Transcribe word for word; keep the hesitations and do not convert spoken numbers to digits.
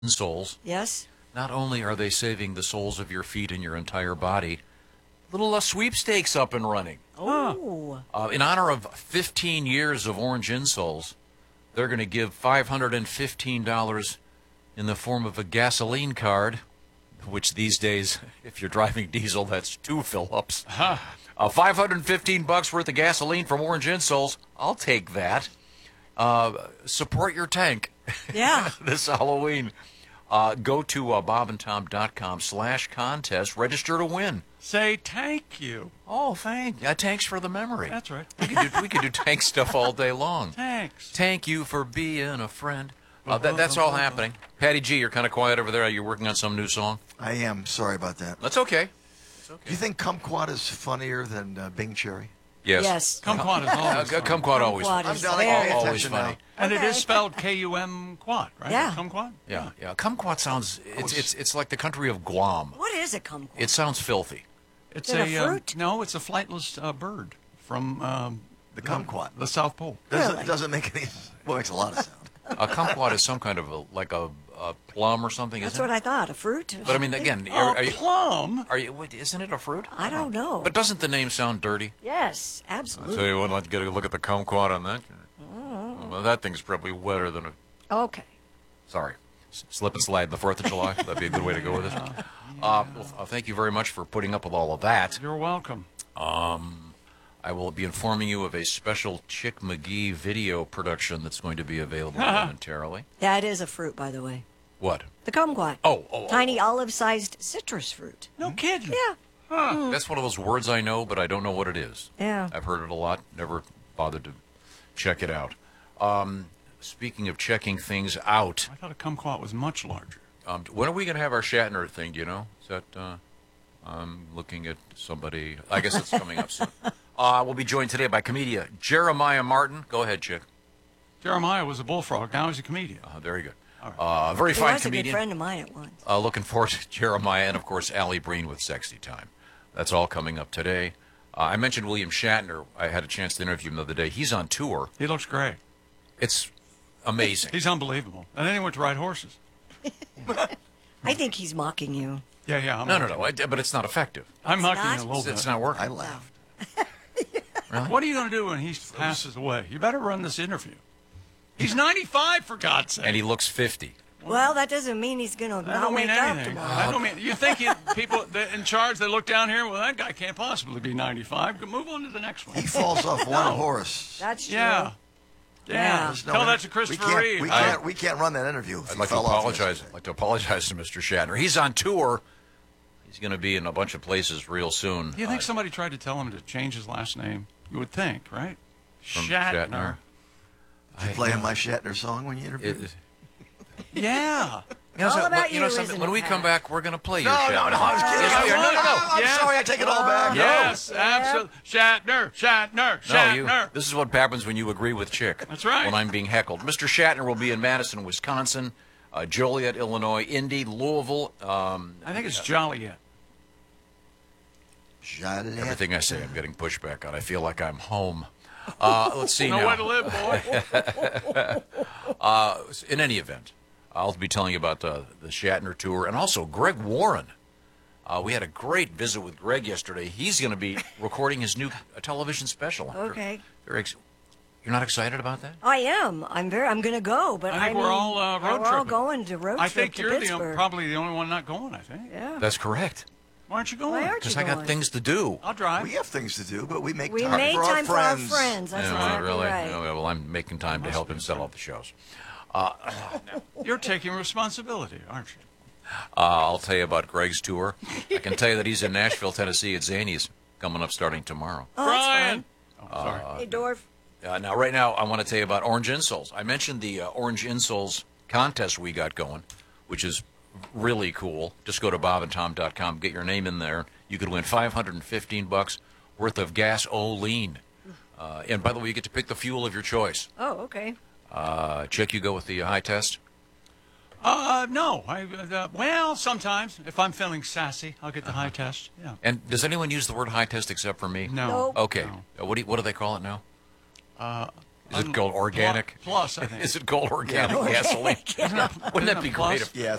Soles. Yes. Not only are they saving the soles of your feet and your entire body, little uh, sweepstakes up and running. Oh. Uh, in honor of fifteen years of Orange Insoles, they're going to give five hundred fifteen dollars in the form of a gasoline card, which these days, if you're driving diesel, that's two fill-ups. Huh. Uh, five hundred fifteen bucks worth of gasoline from Orange Insoles. I'll take that. Uh, support your tank. Yeah. This Halloween. Uh, go to uh, bobandtom.com slash contest. Register to win. Say thank you. Oh, thank yeah, thanks for the memory. That's right. We could do, we could do tank stuff all day long. Thanks. Thank you for being a friend. Uh, that, that's all happening. Patty G, you're kind of quiet over there. Are you working on some new song? I am. Sorry about that. That's okay. That's okay. Do you think Kumquat is funnier than uh, Bing Cherry? Yes. Yes. Kumquat is always Uh, funny. Kumquat always Kumquat funny. I'm is down very- like all Always attention funny. now. And it Okay. is spelled K U M quat, right? Yeah. Kumquat? Yeah, yeah. Kumquat sounds, it's, it's, it's like the country of Guam. What is a kumquat? It sounds filthy. It's Is it a um, fruit? no, it's a flightless uh, bird from um, The kumquat. the South Pole. Doesn't, Really? doesn't make any. Well, it makes a lot of sound. A kumquat is some kind of a, like a, a plum or something, That's isn't what it? I thought. A fruit? But I mean, again, Oh, are, are you, plum. are you, wait, isn't it a fruit? I don't know. But doesn't the name sound dirty? Yes, I'll absolutely. tell you what, let's get a look at the kumquat on that. Well, that thing's probably wetter than a... Okay. Sorry. S- Slip and slide the fourth of July. That'd be a good way to go with this. Uh, well, uh, thank you very much for putting up with all of that. You're welcome. Um, I will be informing you of a special Chick McGee video production that's going to be available momentarily. Yeah, it is a fruit, by the way. What? The kumquat. Oh, oh, oh. Tiny olive-sized citrus fruit. No kidding. Yeah. That's one of those words I know, but I don't know what it is. Yeah. I've heard it a lot, never bothered to check it out. Um, speaking of checking things out, I thought a kumquat was much larger. um, when are we going to have our Shatner thing, do you know? Is that, uh, I'm looking at somebody, I guess it's coming up soon. Uh, we'll be joined today by comedian Jeremiah Martin. Go ahead, Chick. Jeremiah was a bullfrog. Now he's a comedian. Uh, very good. Uh, very He fine was a good comedian. friend of mine at once. Uh, looking forward to Jeremiah and, of course, Allie Breen with Sexy Time. That's all coming up today. Uh, I mentioned William Shatner. I had a chance to interview him the other day. He's on tour. He looks great. It's amazing. He's unbelievable. And then he went to ride horses. I think he's mocking you. Yeah, yeah. I'm No, no, mocking no. him. I, but it's not effective. I'm mocking not? you a little It's, bit. it's not working. I laughed. What are you going to do when he passes away? You better run this interview. He's ninety-five, for God's sake. And he looks fifty. Well, that doesn't mean he's going to I not don't wake mean up anything. tomorrow. I don't mean. You think you, people that in charge? They look down here. Well, that guy can't possibly be ninety-five. Move on to the next one. He falls off one horse. That's true. Yeah. Yeah. Yeah. There's no Tell that inter- to Christopher we can't, Reeve. We I- can't, we can't run that interview. if I'd he like to fell off apologize. this. I'd like to apologize to Mister Shatner. He's on tour. He's going to be in a bunch of places real soon. You think Uh, somebody tried to tell him to change his last name? You would think, right? from Shatner. Shatner. Did you play him my Shatner song when you interviewed? It- Yeah. You know, All so- about you know you, something? isn't When it, we Pat? come back, we're going to play No, your no, Shatner. no, I was kidding. Yes, we are. No, no, no. I'm Yes. sorry, I take it all back. Yes, absolutely. Shatner, Shatner, No, Shatner. you, this is what happens when you agree with Chick. That's right. When I'm being heckled. Mister Shatner will be in Madison, Wisconsin, uh, Joliet, Illinois, Indy, Louisville. Um, I think it's Joliet. Joliet. everything I say, I'm getting pushback on. I feel like I'm home. Uh, let's see No now. way to live, boy. Uh, in any event, I'll be telling you about uh, the Shatner tour and also Greg Warren. Uh, we had a great visit with Greg yesterday. He's going to be recording his new uh, television special. Okay. Very ex- You're not excited about that? I am. I'm very. I'm going to go, but I I think mean, we're all uh, road we're all tripping. going to road I trip think to you're the, Pittsburgh. probably the only one not going, I think. Yeah. That's correct. Why aren't you going? Why aren't Because you I got going? things to do. I'll drive. We have things to do, but we make We time made for time our for our friends. friends. That's Yeah, exactly really? right. Oh, well, I'm making time to help him set up the shows. You're taking responsibility, aren't you? Uh, I'll tell you about Greg's tour. I can tell you that he's in Nashville, Tennessee at Zany's coming up starting tomorrow. Oh, that's Brian. fine. Oh, sorry. Hey, Dorf. Uh, now, right now, I want to tell you about Orange Insoles. I mentioned the uh, Orange Insoles contest we got going, which is really cool. Just go to bob and tom dot com, get your name in there. You could win five hundred fifteen bucks worth of gasoline. Uh, and by the way, you get to pick the fuel of your choice. Oh, okay. Uh, Chick, you go with the uh, high test? Uh, no. I, uh, well, sometimes if I'm feeling sassy, I'll get the high test. Yeah. And does anyone use the word high test except for me? No. Nope. Okay. No. Uh, what do you, what do they call it now? Uh, Is it called organic? Plus, I think. Is it called organic gasoline? Isn't it- Wouldn't that isn't be it plus? great if Yeah,